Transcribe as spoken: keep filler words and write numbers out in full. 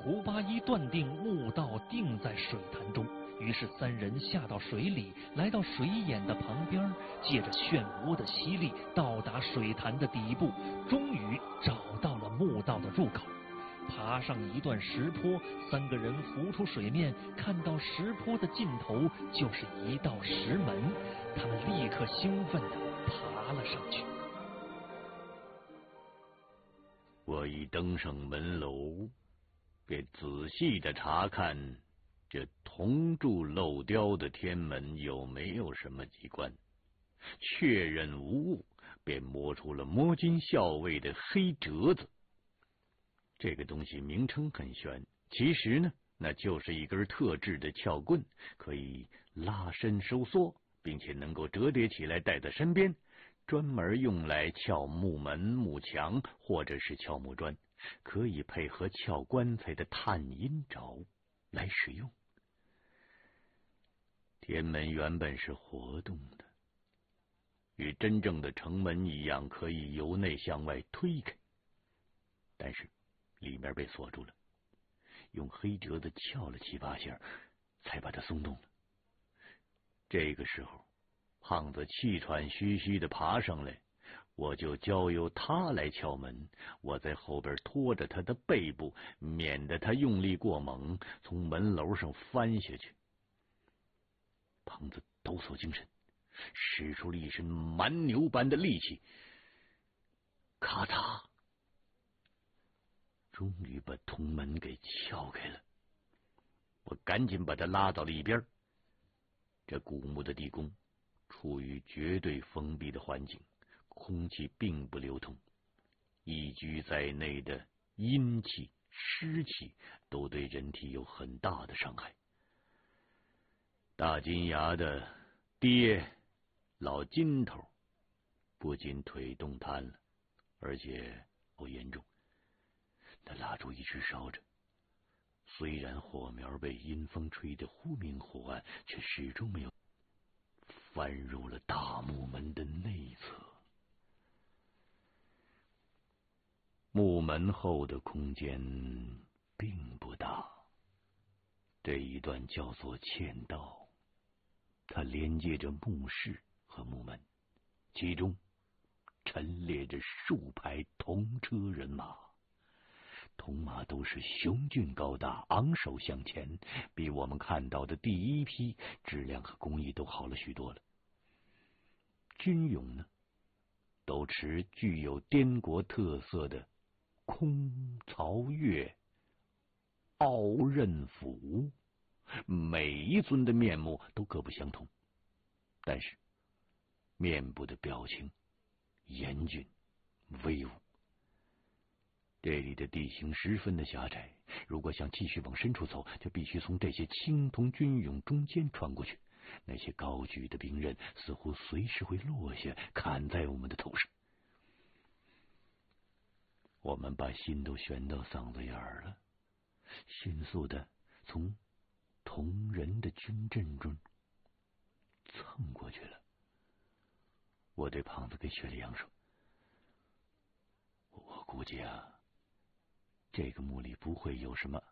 胡八一断定墓道定在水潭中，于是三人下到水里，来到水眼的旁边，借着漩涡的吸力，到达水潭的底部，终于找到了墓道的入口。爬上一段石坡，三个人浮出水面，看到石坡的尽头就是一道石门，他们立刻兴奋地爬了上去。 我已登上门楼，便仔细地查看这铜铸镂雕的天门有没有什么机关，确认无误，便摸出了摸金校尉的黑折子。这个东西名称很玄，其实呢，那就是一根特制的撬棍，可以拉伸收缩，并且能够折叠起来带在身边，专门用来撬木门、木墙或者是撬木砖，可以配合撬棺材的探阴爪来使用。天门原本是活动的，与真正的城门一样，可以由内向外推开，但是里面被锁住了，用黑折子撬了七八下，才把它松动了。这个时候，胖子气喘吁吁的爬上来，我就交由他来撬门，我在后边拖着他的背部，免得他用力过猛，从门楼上翻下去。胖子抖擞精神，使出了一身蛮牛般的力气，咔嚓，终于把铜门给撬开了。我赶紧把他拉到了一边。这古墓的地宫处于绝对封闭的环境，空气并不流通，一居在内的阴气、湿气都对人体有很大的伤害。大金牙的爹老金头不仅腿动瘫了，而且好严重。那蜡烛一直烧着，虽然火苗被阴风吹得忽明忽暗，却始终没有翻入了大木门的内侧。木门后的空间并不大，这一段叫做嵌道，它连接着墓室和木门，其中陈列着数排铜车人马，铜马都是雄峻高大，昂首向前，比我们看到的第一批质量和工艺都好了许多了。军勇呢，都持具有滇国特色的空曹月傲刃斧，每一尊的面目都各不相同，但是面部的表情严峻威武。这里的地形十分的狭窄，如果想继续往深处走，就必须从这些青铜军俑中间穿过去。那些高举的兵刃似乎随时会落下，砍在我们的头上。我们把心都悬到嗓子眼儿了，迅速的从铜人的军阵中蹭过去了。我对胖子跟薛里阳说：“我估计啊，这个墓里不会有什么